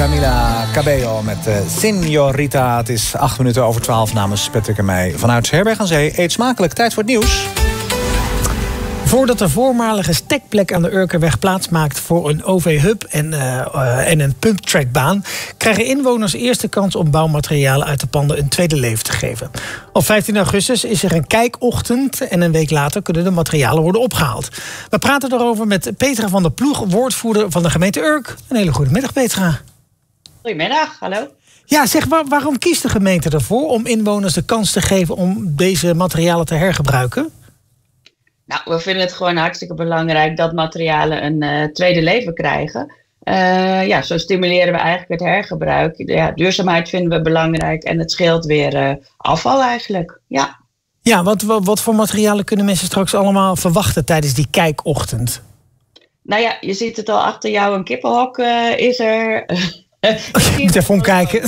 Camila Cabello met Signorita. Het is 11:08 namens Patrick en mij vanuit Herberg aan Zee. Eet smakelijk, tijd voor het nieuws. Voordat de voormalige stekplek aan de Urkerweg plaatsmaakt voor een OV-hub en een pumptrackbaan, krijgen inwoners eerst de kans om bouwmaterialen uit de panden een tweede leven te geven. Op 15 augustus is er een kijkochtend en een week later kunnen de materialen worden opgehaald. We praten erover met Petra van der Ploeg, woordvoerder van de gemeente Urk. Een hele goede middag, Petra. Goedemiddag, hallo. Ja, zeg, waarom kiest de gemeente ervoor om inwoners de kans te geven om deze materialen te hergebruiken? Nou, we vinden het gewoon hartstikke belangrijk dat materialen een tweede leven krijgen. Zo stimuleren we eigenlijk het hergebruik. Ja, duurzaamheid vinden we belangrijk en het scheelt weer afval eigenlijk. Ja, ja, wat voor materialen kunnen mensen straks allemaal verwachten tijdens die kijkochtend? Nou ja, je ziet het al achter jou, een kippenhok is er. Je moet even omkijken.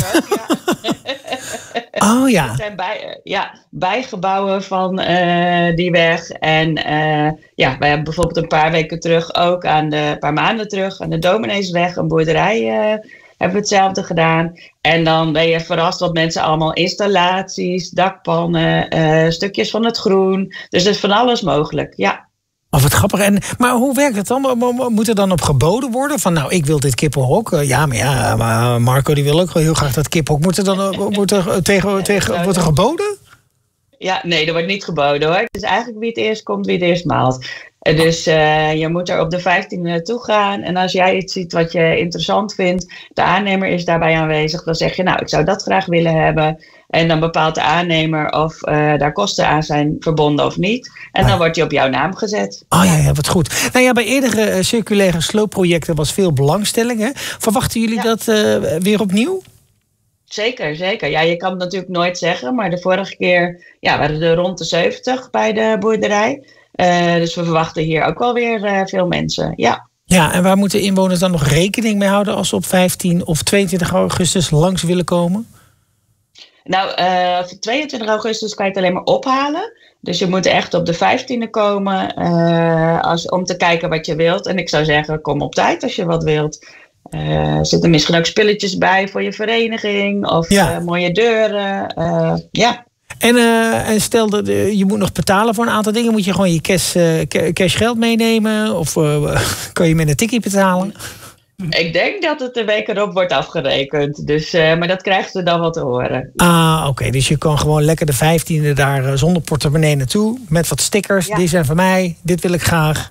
Oh ja. Het zijn bijgebouwen van die weg. En wij hebben bijvoorbeeld een paar weken terug ook een paar maanden terug aan de Domineesweg, een boerderij, hebben we hetzelfde gedaan. En dan ben je verrast wat mensen allemaal installaties, dakpannen, stukjes van het groen. Dus er is van alles mogelijk, ja. Oh, wat grappig. Maar hoe werkt het dan? Moet er dan op geboden worden? Van nou, ik wil dit kippenhok. Maar Marco die wil ook wel heel graag dat kippenhok. Wordt er geboden? Ja, nee, er wordt niet geboden hoor. Het is eigenlijk wie het eerst komt, wie het eerst maalt. Dus je moet er op de 15e naartoe gaan. En als jij iets ziet wat je interessant vindt, de aannemer is daarbij aanwezig. Dan zeg je, nou, ik zou dat graag willen hebben. En dan bepaalt de aannemer of daar kosten aan zijn verbonden of niet. En dan wordt die op jouw naam gezet. Oh ja, wat goed. Nou ja, bij eerdere circulaire sloopprojecten was veel belangstelling. Hè? Verwachten jullie dat weer opnieuw? Zeker. Ja, je kan het natuurlijk nooit zeggen. Maar de vorige keer waren er rond de 70 bij de boerderij. Dus we verwachten hier ook wel weer veel mensen, ja. Ja, en waar moeten inwoners dan nog rekening mee houden als ze op 15 of 22 augustus langs willen komen? Nou, voor 22 augustus kan je het alleen maar ophalen. Dus je moet echt op de 15e komen om te kijken wat je wilt. En ik zou zeggen, kom op tijd als je wat wilt. Zitten misschien ook spulletjes bij voor je vereniging of mooie deuren. Ja. En stel dat je moet nog betalen voor een aantal dingen. Moet je gewoon je cash geld meenemen? Of kan je met een tikkie betalen? Ik denk dat het de week erop wordt afgerekend. Dus, maar dat krijgen ze dan wel te horen. Oké. Dus je kan gewoon lekker de 15e daar zonder portemonnee naartoe. Met wat stickers. Ja. Die zijn van mij. Dit wil ik graag.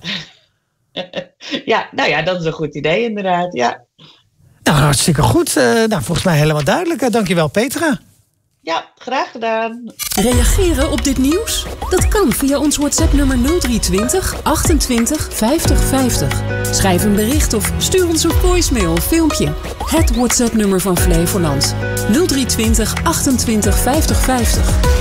Ja, dat is een goed idee inderdaad. Ja. Nou, hartstikke goed. Volgens mij helemaal duidelijk. Dankjewel, Petra. Ja, graag gedaan. Reageren op dit nieuws? Dat kan via ons WhatsApp-nummer 0320 28 50 50. Schrijf een bericht of stuur ons een voicemail of filmpje. Het WhatsApp-nummer van Flevoland. 0320 28 50 50.